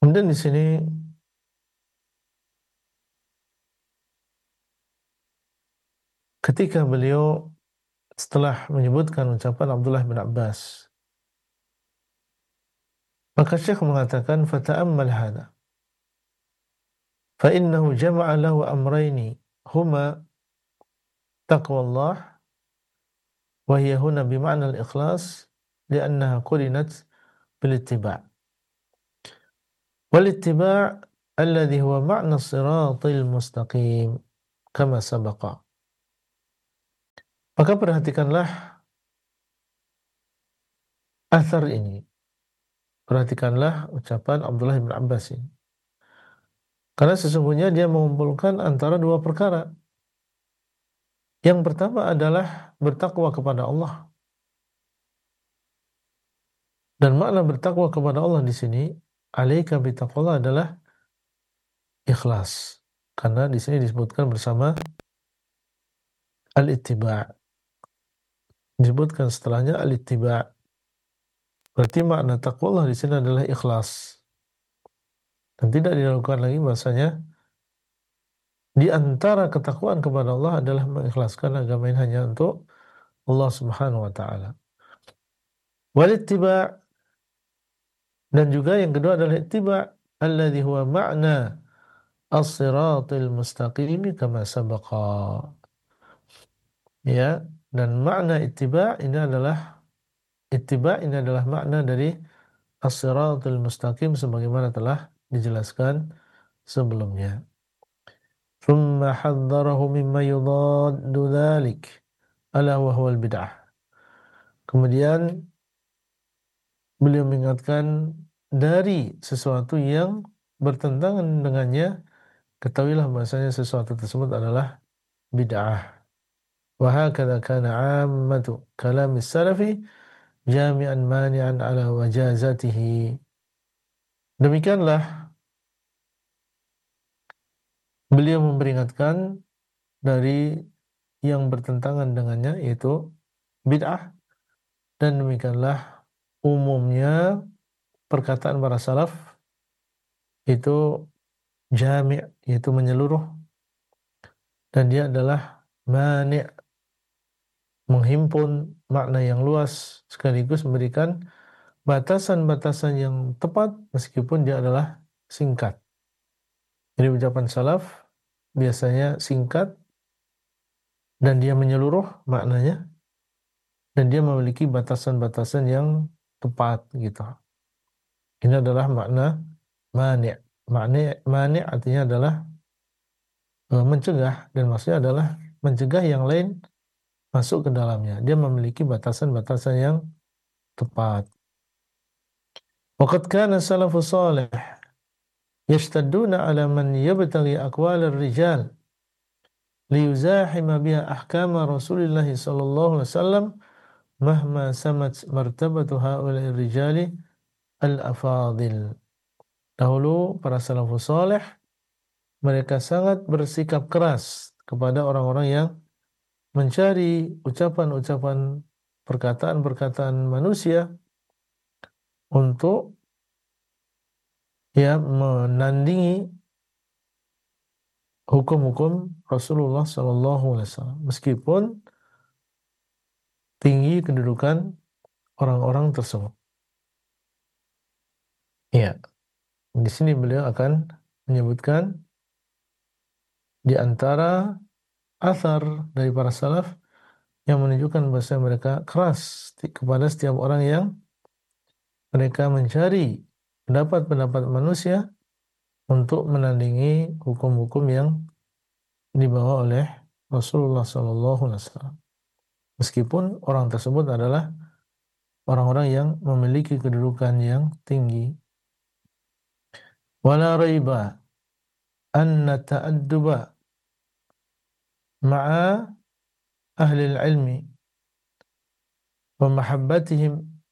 Kemudian di sini ketika beliau setelah menyebutkan ucapan Abdullah bin Abbas, maka Syekh mengatakan fata'ammal hadha fa innahu jama'a lahu amrayni huma taqwallah wa hiya huna bima'na al-ikhlas li'annaha qurinat bil ittiba'. Wal ittiba' alladhi huwa ma'na as-siratil mustaqim kama sabaqa. Maka perhatikanlah athar ini. Perhatikanlah ucapan Abdullah bin Abbas ini. Karena sesungguhnya dia mengumpulkan antara dua perkara. Yang pertama adalah bertakwa kepada Allah. Dan makna bertakwa kepada Allah di sini, alaika bitaqwallah adalah ikhlas. Karena di sini disebutkan bersama al-ittiba'. Disebutkan setelahnya al-ittiba'. Berarti makna takwa Allah di sini adalah ikhlas. Dan tidak dilakukan lagi bahasanya di antara ketakwaan kepada Allah adalah mengikhlaskan agama ini hanya untuk Allah Subhanahu wa taala. Wal ittiba' dan juga yang kedua adalah ittiba' alladhi huwa ma'na as-siratil mustaqim kama sabaqa. Ya, dan makna ittiba' ini adalah makna dari as-siratil mustaqim sebagaimana telah dijelaskan sebelumnya. Thumma hadzarahu mimma yudaddu dzalik ala wa huwa al-bid'ah. Kemudian beliau mengingatkan dari sesuatu yang bertentangan dengannya, ketahuilah bahasanya sesuatu tersebut adalah bid'ah. Wa hakadha kana 'ammatu kalam as-salafi jami'an mani'an ala wajazatihi. Demikianlah beliau memperingatkan dari yang bertentangan dengannya, yaitu bid'ah, dan demikianlah umumnya perkataan para salaf itu jami', yaitu menyeluruh, dan dia adalah mani', menghimpun makna yang luas sekaligus memberikan batasan-batasan yang tepat meskipun dia adalah singkat. Jadi ucapan salaf biasanya singkat dan dia menyeluruh maknanya, dan dia memiliki batasan-batasan yang tepat gitu. Ini adalah makna mani'. Mani' artinya adalah mencegah, dan maksudnya adalah mencegah yang lain masuk ke dalamnya. Dia memiliki batasan-batasan yang tepat. Waqad kana salafus salih yashtadduna ala man yabtaghi aqwal ar-rijal liyuzahima biha ahkama Rasulillah sallallahu alaihi wasallam mahma samat martabatu haula'i rijali al-afadil. Dahulu para salafus salih mereka sangat bersikap keras kepada orang-orang yang mencari ucapan-ucapan, perkataan-perkataan manusia untuk menandingi hukum-hukum Rasulullah Sallallahu Alaihi Wasallam, meskipun tinggi kedudukan orang-orang tersebut. Ya, di sini beliau akan menyebutkan di antara athar dari para salaf yang menunjukkan bahwa mereka keras kepada setiap orang yang mereka mencari pendapat-pendapat manusia untuk menandingi hukum-hukum yang dibawa oleh Rasulullah SAW. Meskipun orang tersebut adalah orang-orang yang memiliki kedudukan yang tinggi. Wala raiba anna ta'adduba ma'a ahli al-ilmi wa mahabbatihim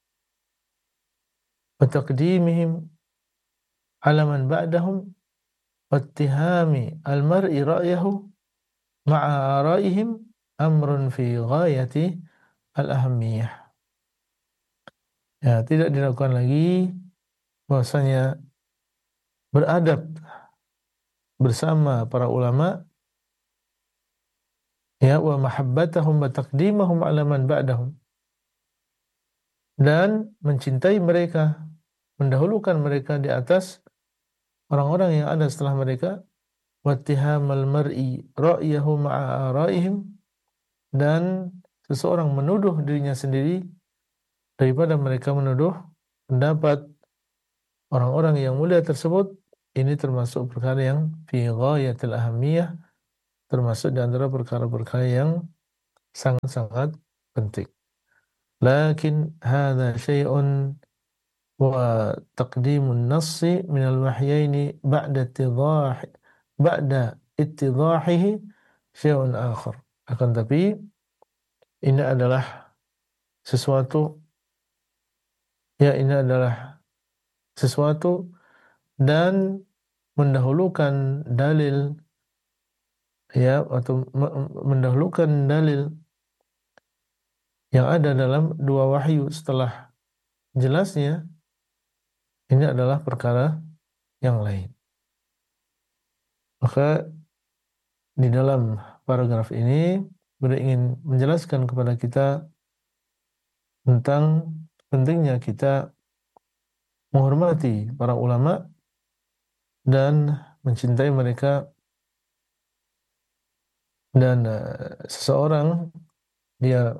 wa taqdimihim ala man ba'dahum wa ittihami al-mar'i ra'yahu ma'a ara'ihim amrun fi ghayati al-ahammiyah. Ya, tidak diragukan lagi bahwasanya beradab bersama para ulama, ya, wa mahabbatahum wa taqdimahum ala man ba'dahum, dan mencintai mereka, mendahulukan mereka di atas orang-orang yang ada setelah mereka, wattihamal mar'i ra'yahu ma'a ara'ihim, dan seseorang menuduh dirinya sendiri daripada mereka menuduh pendapat orang-orang yang mulia tersebut. Ini termasuk perkara yang fi ghayatil ahamiyah, termasuk di antara perkara-perkara yang sangat-sangat penting. Lakin hadza syai'un wa taqdimun nassi min al-wahyaini ba'da ittidahihi syai'un akhar. Akan tapi ini adalah sesuatu, ini adalah sesuatu, dan mendahulukan dalil, ya, atau mendahulukan dalil yang ada dalam dua wahyu setelah jelasnya, ini adalah perkara yang lain. Maka di dalam paragraf ini beliau ingin menjelaskan kepada kita tentang pentingnya kita menghormati para ulama dan mencintai mereka, dan seseorang dia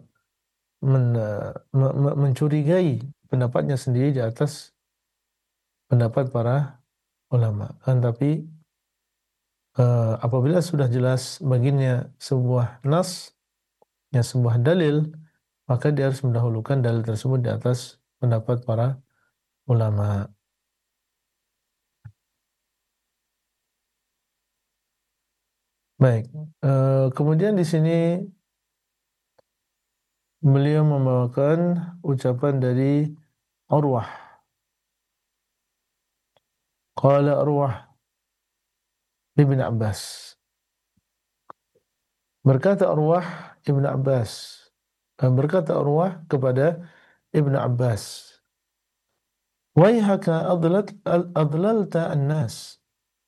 mencurigai pendapatnya sendiri di atas pendapat para ulama. Kan tapi apabila sudah jelas baginya sebuah nas, ya, sebuah dalil, maka dia harus mendahulukan dalil tersebut di atas pendapat para ulama. Baik, kemudian di sini beliau membawakan ucapan dari Urwah. Qala Urwah ibn Abbas. Berkata Urwah ibn Abbas. Berkata Urwah kepada Ibn Abbas, Waihaka adlalta an-nas.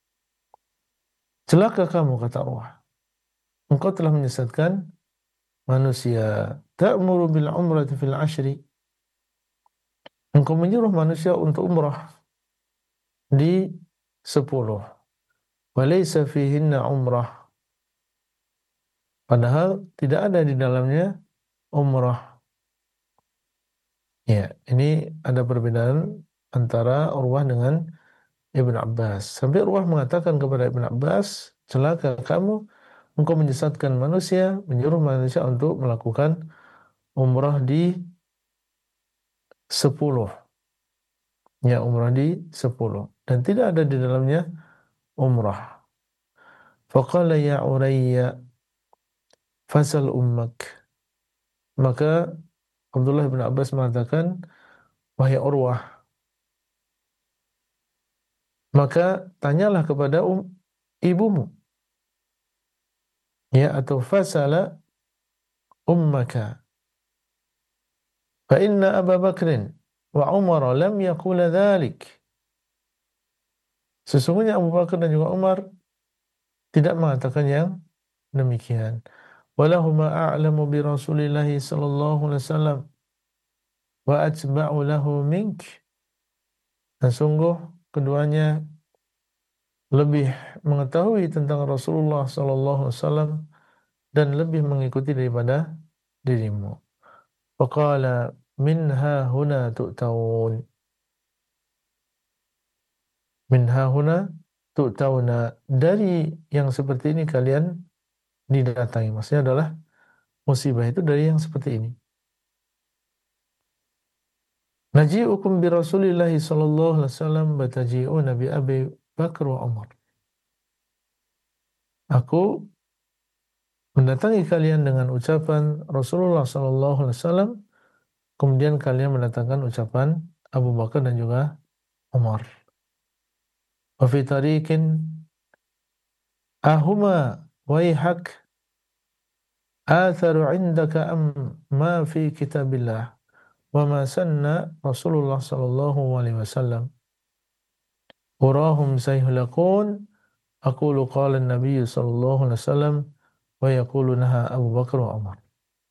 Celaka kamu, kata Urwah, engkau telah menyesatkan manusia. Ta'muru bil umrati fil ashri. Engkau menyuruh manusia untuk umrah di 10. Walaysa fihinna umrah. Padahal tidak ada di dalamnya umrah. Ya, ini ada perbedaan antara Urwah dengan Ibn Abbas. Sampai Urwah mengatakan kepada Ibn Abbas, celaka kamu, engkau menyesatkan manusia, menyuruh manusia untuk melakukan umrah di 10. Ya, umrah di 10. Dan tidak ada di dalamnya umrah. Faqala ya Urayya fasal ummak. Maka Abdullah bin Abbas mengatakan, wahai Urwah, maka tanyalah kepada ibumu. Ya, atau fasala ummaka. Fa inna Abu Bakrin wa Umar lam yaqula dhalik. Sesungguhnya Abu Bakar dan juga Umar tidak mengatakan yang demikian. Walahuma a'lamu bi Rasulillah sallallahu alaihi wasallam wa atba'u lahu mink. Dan sungguh keduanya lebih mengetahui tentang Rasulullah sallallahu alaihi wasallam dan lebih mengikuti daripada dirimu. Faqala minha huna tu'tawun. Minha huna tu'tawna. Dari yang seperti ini kalian didatangi. Maksudnya adalah musibah itu dari yang seperti ini. Naji'ukum bi Rasulillah sallallahu alaihi wasallam bataji'una bi Abi Bakar wa Umar. Aku mendatangi kalian dengan ucapan Rasulullah sallallahu alaihi wasallam, kemudian kalian mendatangkan ucapan Abu Bakar dan juga Umar. Wa fi tariqin ahuma waihak atharu indaka am ma fi kitabillah wa ma sanna Rasulullah sallallahu alaihi wasallam. urahum sayhulakun aqulu qala an-nabiy sallallahu alaihi wasallam wa yaqulu naha Abu Bakar wa Umar.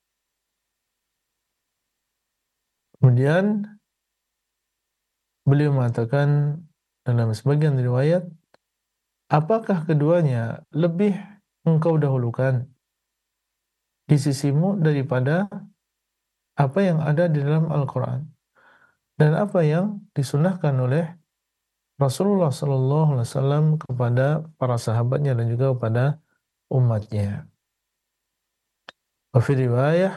Kemudian beliau mengatakan dalam sebagian riwayat, apakah keduanya lebih engkau dahulukan di sisimu daripada apa yang ada di dalam Al-Quran dan apa yang disunahkan oleh Rasulullah Sallallahu Alaihi Wasallam kepada para sahabatnya dan juga kepada umatnya. Wa fi riwayah